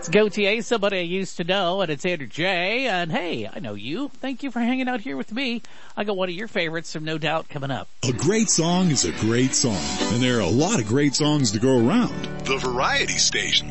It's Gautier, somebody I used to know, and it's Andrew J. And hey, I know you. Thank you for hanging out here with me. I got one of your favorites from No Doubt coming up. A great song is a great song, and there are a lot of great songs to go around. The Variety Station.